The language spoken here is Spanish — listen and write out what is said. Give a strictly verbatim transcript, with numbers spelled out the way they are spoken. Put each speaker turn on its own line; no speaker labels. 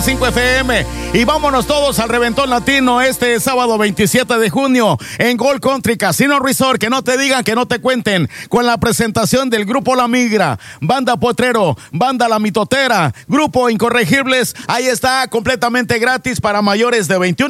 cinco F M y vámonos todos al Reventón Latino este sábado veintisiete de junio en Gold Country Casino Resort. Que no te digan, que no te cuenten, con la presentación del Grupo La Migra, Banda Potrero, Banda La Mitotera, Grupo Incorregibles. Ahí está, completamente gratis para mayores de veintiún